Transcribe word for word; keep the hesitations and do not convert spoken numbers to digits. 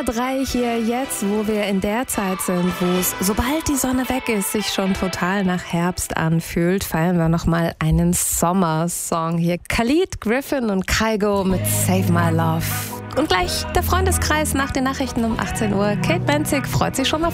R drei hier jetzt, wo wir in der Zeit sind, wo es, sobald die Sonne weg ist, sich schon total nach Herbst anfühlt, feiern wir nochmal einen Sommersong hier. Khalid, Griffin und Kygo mit Save My Love. Und gleich der Freundeskreis nach den Nachrichten um achtzehn Uhr. Kate Benzig freut sich schon auf